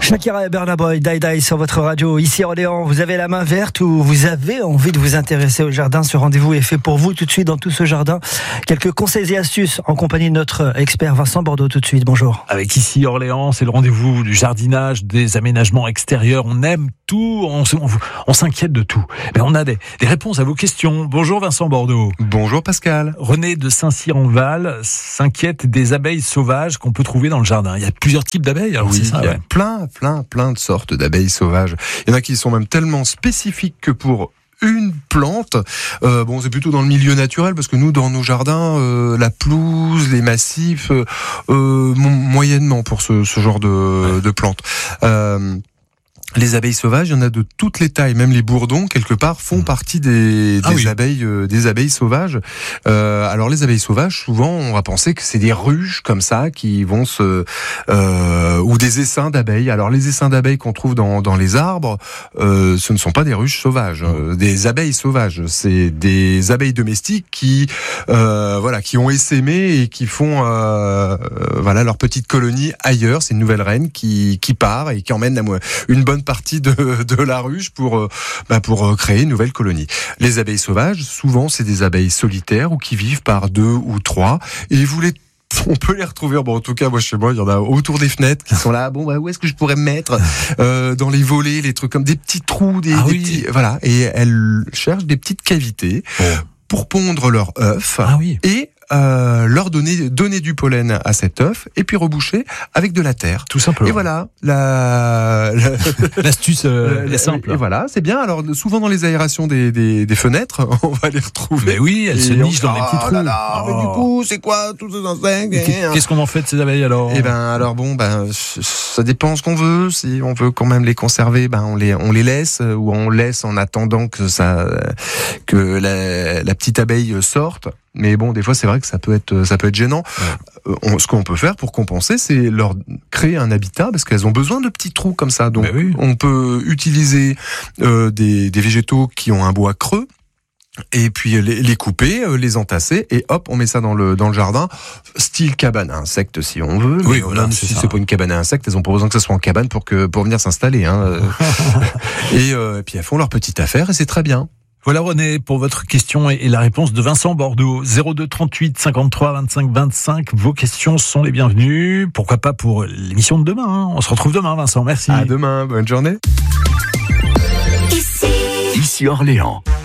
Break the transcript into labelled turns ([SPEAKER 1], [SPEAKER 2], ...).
[SPEAKER 1] Shakira et Burna Boy, Die Die sur votre radio. Ici Orléans, vous avez la main verte ou vous avez envie de vous intéresser au jardin. Ce rendez-vous est fait pour vous tout de suite dans tout ce jardin. Quelques conseils et astuces en compagnie de notre expert Vincent Bordeaux tout de suite. Bonjour.
[SPEAKER 2] Avec Ici Orléans, c'est le rendez-vous du jardinage, des aménagements extérieurs. On aime tout, on s'inquiète de tout. Mais on a des réponses à vos questions. Bonjour Vincent Bordeaux.
[SPEAKER 3] Bonjour Pascal.
[SPEAKER 2] René de Saint-Cyr-en-Val s'inquiète des abeilles sauvages qu'on peut trouver dans le jardin. Il y a plusieurs types d'abeilles, alors
[SPEAKER 3] oui,
[SPEAKER 2] c'est ça,
[SPEAKER 3] il y a plein de sortes d'abeilles sauvages. Il y en a qui sont même tellement spécifiques que pour une plante, c'est plutôt dans le milieu naturel parce que nous, dans nos jardins, la pelouse, les massifs, moyennement pour ce genre de plantes. Les abeilles sauvages, il y en a de toutes les tailles, même les bourdons quelque part font partie des abeilles sauvages. Alors les abeilles sauvages, souvent on va penser que c'est des ruches comme ça qui vont ou des essaims d'abeilles. Alors les essaims d'abeilles qu'on trouve dans les arbres, ce ne sont pas des ruches sauvages, des abeilles sauvages. C'est des abeilles domestiques qui ont essaimé et qui font leur petite colonie ailleurs. C'est une nouvelle reine qui part et qui emmène une bonne partie de la ruche pour créer une nouvelle colonie. Les abeilles sauvages, souvent, c'est des abeilles solitaires ou qui vivent par 2 ou 3 et on peut les retrouver, en tout cas, moi, chez moi, il y en a autour des fenêtres qui sont là, où est-ce que je pourrais me mettre, dans les volets, les trucs comme des petits trous, des petits, voilà, et elles cherchent des petites cavités pour pondre leurs œufs et leur donner du pollen à cet œuf et puis reboucher avec de la terre.
[SPEAKER 2] Tout simplement.
[SPEAKER 3] Et voilà,
[SPEAKER 2] l'astuce est simple.
[SPEAKER 3] Et voilà, c'est bien. Alors souvent dans les aérations des fenêtres, on va les retrouver.
[SPEAKER 2] Mais oui, elles se nichent dans les petits trous.
[SPEAKER 3] Mais du coup, c'est quoi tous ces insectes?
[SPEAKER 2] Qu'est-ce qu'on en fait de ces abeilles alors?
[SPEAKER 3] Ça dépend ce qu'on veut. Si on veut quand même les conserver, on les laisse ou on laisse en attendant que la petite abeille sorte. Mais des fois, c'est vrai que ça peut être gênant. Ouais. Ce qu'on peut faire pour compenser, c'est leur créer un habitat, parce qu'elles ont besoin de petits trous comme ça. Donc, on peut utiliser des végétaux qui ont un bois creux, et puis les couper, les entasser, et hop, on met ça dans le jardin, style cabane à insectes si on veut.
[SPEAKER 2] Oui,
[SPEAKER 3] même si c'est pas une cabane à insectes, elles ont pas besoin que ça soit en cabane pour venir s'installer. Et puis elles font leur petite affaire, et c'est très bien.
[SPEAKER 2] Voilà René pour votre question et la réponse de Vincent Bordeaux. 02 38 53 25 25. Vos questions sont les bienvenues. Pourquoi pas pour l'émission de demain. On se retrouve demain Vincent. Merci.
[SPEAKER 3] À demain. Bonne journée.
[SPEAKER 4] Ici Orléans.